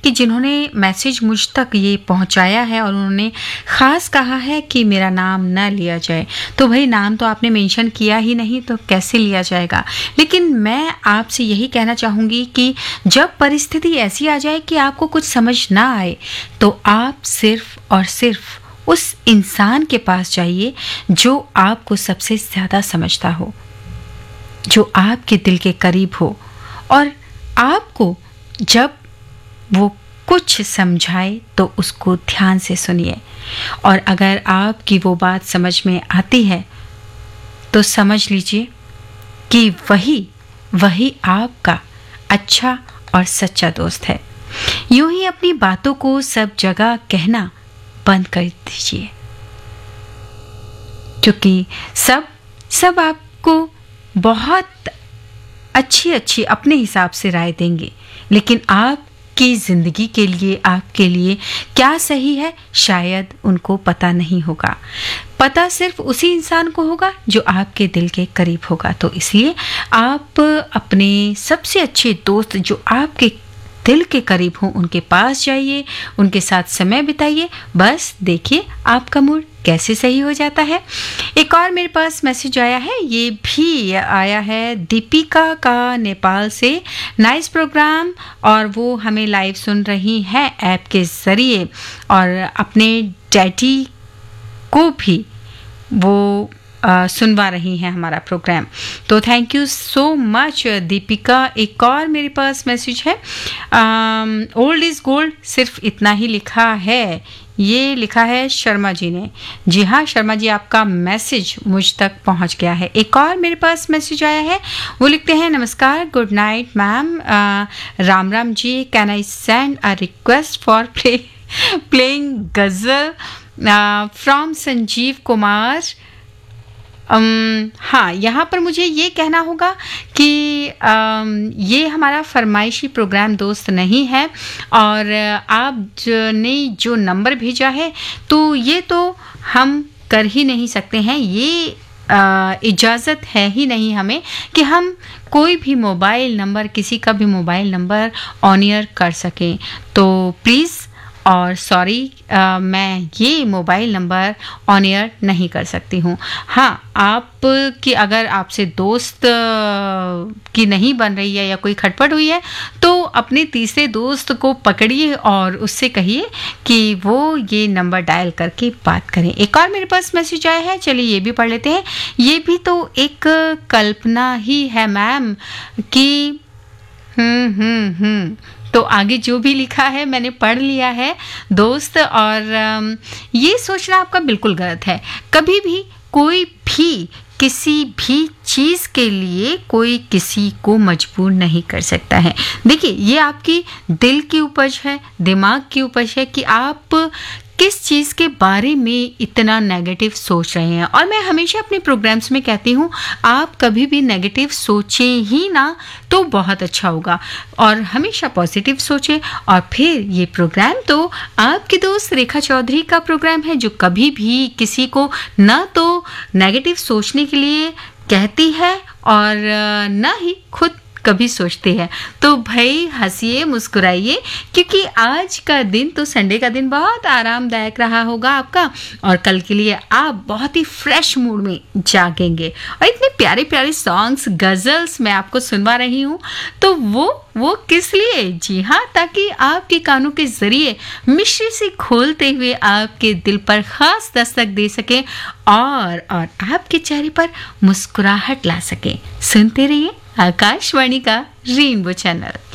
कि जिन्होंने मैसेज मुझ तक ये पहुंचाया है और उन्होंने ख़ास कहा है कि मेरा नाम न लिया जाए। तो भाई नाम तो आपने मेंशन किया ही नहीं तो कैसे लिया जाएगा। लेकिन मैं आपसे यही कहना चाहूँगी कि जब परिस्थिति ऐसी आ जाए कि आपको कुछ समझ ना आए तो आप सिर्फ और सिर्फ उस इंसान के पास जाइए जो आपको सबसे ज़्यादा समझता हो, जो आपके दिल के करीब हो, और आपको जब वो कुछ समझाए तो उसको ध्यान से सुनिए। और अगर आपकी वो बात समझ में आती है तो समझ लीजिए कि वही आपका अच्छा और सच्चा दोस्त है। यूं ही अपनी बातों को सब जगह कहना बंद कर दीजिए, क्योंकि सब आपको बहुत अच्छी अपने हिसाब से राय देंगे, लेकिन आपकी ज़िंदगी के लिए आपके लिए क्या सही है शायद उनको पता नहीं होगा। पता सिर्फ उसी इंसान को होगा जो आपके दिल के करीब होगा। तो इसलिए आप अपने सबसे अच्छे दोस्त जो आपके दिल के करीब हो उनके पास जाइए, उनके साथ समय बिताइए। बस देखिए आपका मूड कैसे सही हो जाता है। एक और मेरे पास मैसेज आया है, ये भी आया है दीपिका का नेपाल से। नाइस प्रोग्राम, और वो हमें लाइव सुन रही हैं ऐप के ज़रिए और अपने डैडी को भी वो सुनवा रही हैं हमारा प्रोग्राम। तो thank you so much Deepika. एक और मेरे पास मैसेज है, ओल्ड इज़ गोल्ड, सिर्फ इतना ही लिखा है। ये लिखा है शर्मा जी ने। जी हाँ शर्मा जी, आपका मैसेज मुझ तक पहुंच गया है। एक और मेरे पास मैसेज आया है, वो लिखते हैं नमस्कार, good night ma'am, Ram Ram ji, can I send a request for playing ghazal from Sanjeev Kumar. हाँ, यहाँ पर मुझे ये कहना होगा कि ये हमारा फरमाइशी प्रोग्राम दोस्त नहीं है, और आपने जो नंबर भेजा है तो ये तो हम कर ही नहीं सकते हैं। ये इजाज़त है ही नहीं हमें कि हम कोई भी मोबाइल नंबर, किसी का भी मोबाइल नंबर ऑन एयर कर सकें। तो प्लीज़ और सॉरी, मैं ये मोबाइल नंबर ऑन एयर नहीं कर सकती हूँ। हाँ, आपकी अगर आपसे दोस्त की नहीं बन रही है या कोई खटपट हुई है तो अपने तीसरे दोस्त को पकड़िए और उससे कहिए कि वो ये नंबर डायल करके बात करें। एक और मेरे पास मैसेज आया है, चलिए ये भी पढ़ लेते हैं। ये भी तो एक कल्पना ही है मैम कि तो आगे जो भी लिखा है मैंने पढ़ लिया है दोस्त, और ये सोचना आपका बिल्कुल गलत है। कभी भी कोई भी किसी भी चीज़ के लिए कोई किसी को मजबूर नहीं कर सकता है। देखिए ये आपकी दिल की उपज है, दिमाग की उपज है कि आप किस चीज़ के बारे में इतना नेगेटिव सोच रहे हैं। और मैं हमेशा अपने प्रोग्राम्स में कहती हूँ आप कभी भी नेगेटिव सोचें ही ना तो बहुत अच्छा होगा, और हमेशा पॉजिटिव सोचें। और फिर ये प्रोग्राम तो आपकी दोस्त रेखा चौधरी का प्रोग्राम है जो कभी भी किसी को ना तो नेगेटिव सोचने के लिए कहती है और ना ही खुद कभी सोचते हैं। तो भाई हंसिए, मुस्कुराइए, क्योंकि आज का दिन तो संडे का दिन बहुत आरामदायक रहा होगा आपका, और कल के लिए आप बहुत ही फ्रेश मूड में जागेंगे। और इतने प्यारे प्यारे सॉन्ग्स, गज़ल्स मैं आपको सुनवा रही हूँ, तो वो किस लिए? जी हाँ, ताकि आपके कानों के ज़रिए मिश्री से खोलते हुए आपके दिल पर ख़ास दस्तक दे सके और आपके चेहरे पर मुस्कुराहट ला सके। सुनते रहिए आकाशवाणी का रेनबो चैनल।